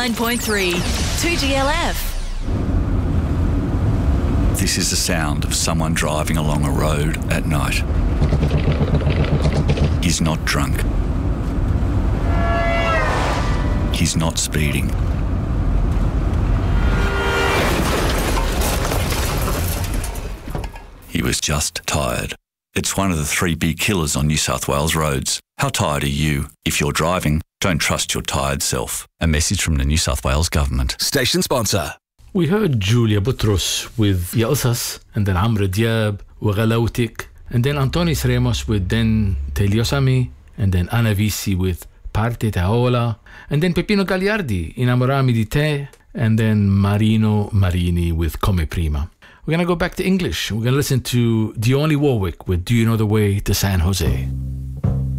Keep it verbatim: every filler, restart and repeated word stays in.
ninety-nine point three, two G L F. This is the sound of someone driving along a road at night. He's not drunk. He's not speeding. He was just tired. It's one of the three big killers on New South Wales roads. How tired are you? If you're driving, don't trust your tired self. A message from the New South Wales Government. Station sponsor. We heard Julia Butros with Ya Qisas, and then Amr Diab, وغلاوتك, and then Antonis Ramos with then Teliosami, and then Anna Visi with Parte Taola, and then Peppino Gagliardi, Innamorami di te, and then Marino Marini with Come Prima. We're going to go back to English. We're going to listen to Dionne Warwick with Do You Know the Way to San Jose.